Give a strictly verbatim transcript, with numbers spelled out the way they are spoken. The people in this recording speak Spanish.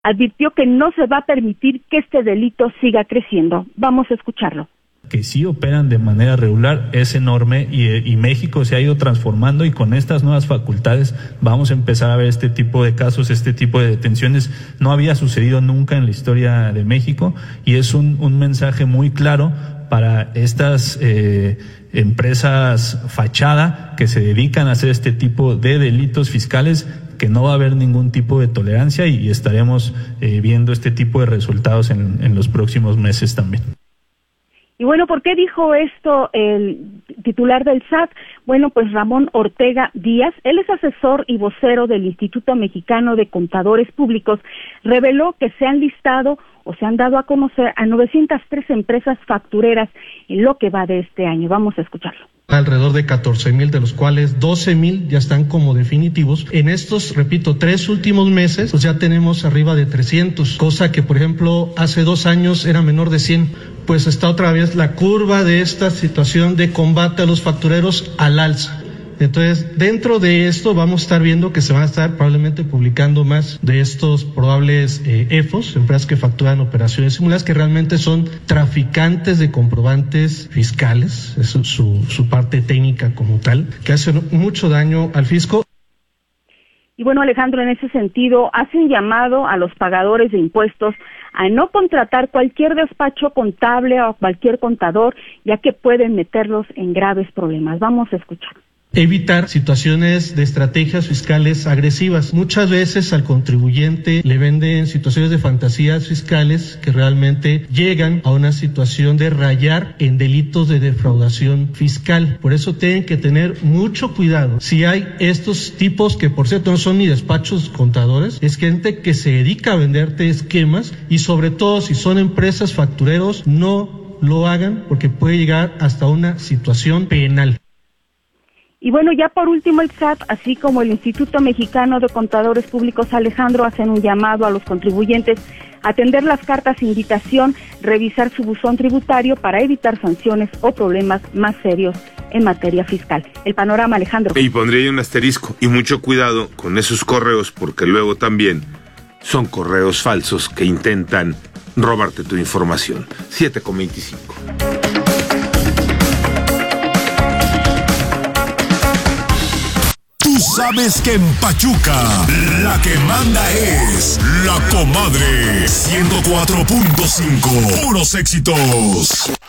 advirtió que no se va a permitir que este delito siga creciendo. Vamos a escucharlo. Que sí operan de manera regular es enorme y, y México se ha ido transformando, y con estas nuevas facultades vamos a empezar a ver este tipo de casos, este tipo de detenciones. No había sucedido nunca en la historia de México, y es un, un mensaje muy claro para estas eh, empresas fachada que se dedican a hacer este tipo de delitos fiscales, que no va a haber ningún tipo de tolerancia, y, y estaremos eh, viendo este tipo de resultados en, en los próximos meses también. Y bueno, ¿por qué dijo esto el titular del S A T? Bueno, pues Ramón Ortega Díaz, él es asesor y vocero del Instituto Mexicano de Contadores Públicos, reveló que se han listado o se han dado a conocer a novecientas tres empresas factureras en lo que va de este año. Vamos a escucharlo. Alrededor de catorce mil, de los cuales doce mil ya están como definitivos. En estos, repito, tres últimos meses, pues ya tenemos arriba de trescientos, cosa que, por ejemplo, hace dos años era menor de cien. Pues está otra vez la curva de esta situación de combate a los factureros al alza. Entonces, dentro de esto vamos a estar viendo que se van a estar probablemente publicando más de estos probables eh, E F Os, empresas que facturan operaciones simuladas, que realmente son traficantes de comprobantes fiscales, es su, su parte técnica como tal, que hacen mucho daño al fisco. Y bueno, Alejandro, en ese sentido, hace un llamado a los pagadores de impuestos a no contratar cualquier despacho contable o cualquier contador, ya que pueden meterlos en graves problemas. Vamos a escuchar. Evitar situaciones de estrategias fiscales agresivas. Muchas veces al contribuyente le venden situaciones de fantasías fiscales que realmente llegan a una situación de rayar en delitos de defraudación fiscal. Por eso tienen que tener mucho cuidado. Si hay estos tipos, que por cierto no son ni despachos contadores, es gente que se dedica a venderte esquemas, y sobre todo si son empresas factureros, no lo hagan porque puede llegar hasta una situación penal. Y bueno, ya por último, el S A T, así como el Instituto Mexicano de Contadores Públicos, Alejandro, hacen un llamado a los contribuyentes a atender las cartas de invitación, revisar su buzón tributario para evitar sanciones o problemas más serios en materia fiscal. El panorama, Alejandro. Y pondría un asterisco, y mucho cuidado con esos correos, porque luego también son correos falsos que intentan robarte tu información. siete con veinticinco. Tú sabes que en Pachuca la que manda es la comadre. ciento cuatro punto cinco. Puros éxitos.